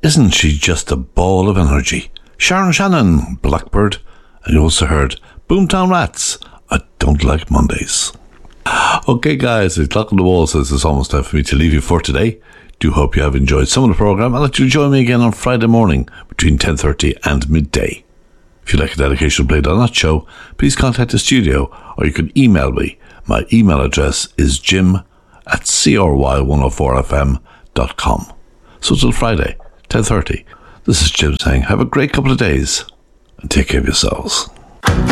Isn't she just a ball of energy? Sharon Shannon, Blackbird. And you also heard Boomtown Rats, I Don't Like Mondays. Okay, guys, the clock on the wall says it's almost time for me to leave you for today. Do hope you have enjoyed some of the programme and that you'll join me again on Friday morning between 10:30 and midday. If you'd like a dedication played on that show, please contact the studio or you can email me. My email address is jim@cry104fm.com. So till Friday, 10:30, this is Jim saying have a great couple of days and take care of yourselves.